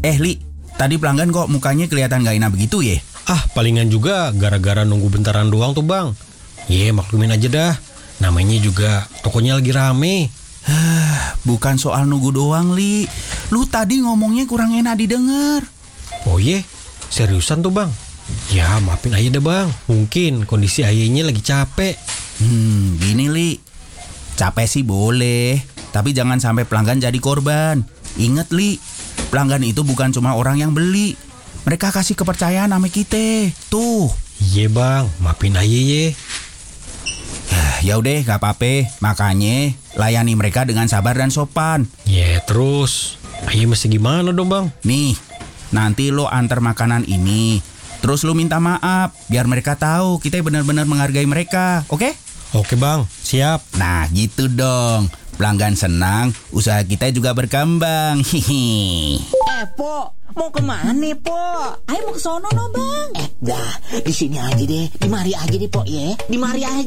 Li, tadi pelanggan kok mukanya kelihatan gak enak begitu ya? Palingan juga gara-gara nunggu bentaran doang tuh bang. Maklumin aja dah. Namanya juga tokonya lagi rame. Bukan soal nunggu doang, Li. Lu tadi ngomongnya kurang enak didengar. Oh seriusan tuh bang? Ya maafin aja deh bang. Mungkin kondisi ayahnya lagi capek. Gini Li, capek sih boleh, tapi jangan sampai pelanggan jadi korban. Ingat Li, pelanggan itu bukan cuma orang yang beli. Mereka kasih kepercayaan sama kita. Tuh. Iya bang, maafin aja ye. Ya udah, gak apa-apa. Makanya layani mereka dengan sabar dan sopan. Terus ayah mesti gimana dong bang? Nih, nanti lo antar makanan ini, terus lo minta maaf biar mereka tahu kita benar-benar menghargai mereka. Oke? Oke bang, siap. Nah gitu dong. Pelanggan senang, usaha kita juga berkembang. Hihi. Po, mau kemana nih, Po? Ayo mau ke sono no, Bang. Dah, di sini aja deh. Di mari aja deh, Po, ya. Di mari aja.